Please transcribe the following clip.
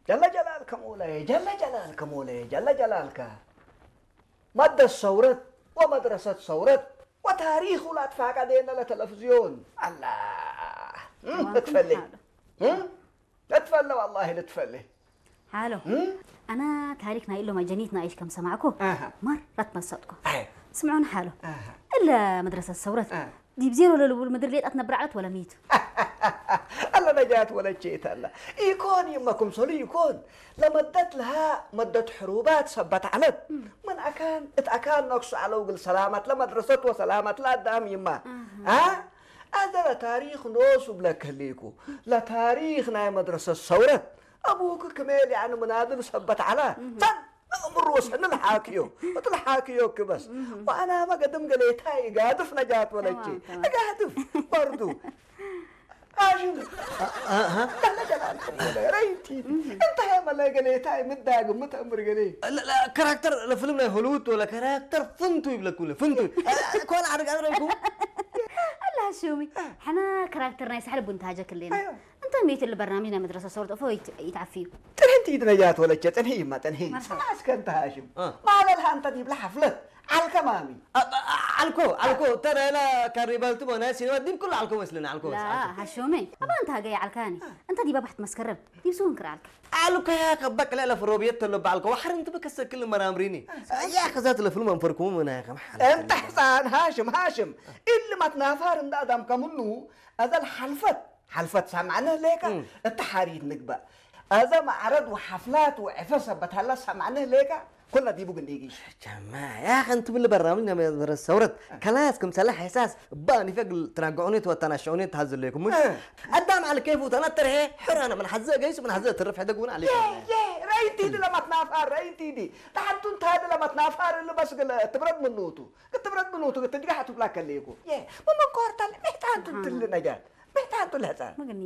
جل جلالك مولاي جل جلالك مولاي جل جلالك. مد الثورة ومدرسة ثورة وتاريخ لا تفاق علينا للتلفزيون. الله تفلي تفلي والله لتفلي حالو أنا تاريخنا إلا ما جنيتنا إيش كم سمعكم مرة تمسطكم سمعون حاله إلا مدرسة الثورة دي بزين ولا المدرليت أتنبرعت ولا ميت الله نجات ولا جيت الله يكون يمكم صلي يكون لما ادت لها مدة حروبات سبت علت من أكان نقص على وقل سلامة لمدرسة وسلامة لا دام يما هذا تاريخ نوس بلك ليكو لا تاريخنا مدرسة الثورة أبوك كمال يعني منادل سبت على مروس أنا الحاكيو الحاكيو كبس وأنا ما قدم قليت هاي قادف نجاة ولا شيء قادف برضو عاجل لا جلال ريتي انت يا ملا قليت هاي مداق متأمر قلي لا كاركتر الفيلم هولوت ولا كاركتر فنتو يبلا كله فنتو كون عارق أدركوا الله شومي حنا كاركترنا يسحل بنتاجك كلنا انت ميت البرنامجنا مدرسة صورة أفو يتعفيه تنهي نجاة ولا شيء تنهي ما تنهي خلاص كنت هاشم ما لها أنت تجيب لها حفلة عالكمامي علكو ترى أنا كاريبالتو بنا سينما ديم كله علكو مسلنا علكو لا هشومي أبا أنت هجاي علكاني أنت دي بحث مسكرب دي بسون كرالك علكو يا كبك لا في الروبيات اللي بعلكو وحر أنت بكسر كل مرامريني يا خزات الفيلم انفركم من يا خم أنت حسان هاشم اللي ما تنافر إن أدم كمنو هذا حلفت سمعنا ليك التحاريد نقبة هذا معرض وحفلات وعفسة بتهلا سمعنا ليك كلنا دي بوجن ديجي جماعة يا أخي أنتم اللي برامجنا مدرسة الثورة كلاسكم سلاح حساس باني فوق تراجعوني وتناشعوني تهزل لكم مش قدام على كيف وتنطر هي حر أنا من حزة جيس من حزة ترف حدا قون عليك يا رأيتي دي لما تنافر رأيتي دي تحت أنت هذا لما تنافر اللي بس تبرد من نوتو تبرد من نوتو تجرح تبلاك الليكو يا ماما كورتال محتاج تنتل نجات محتاج تلهزان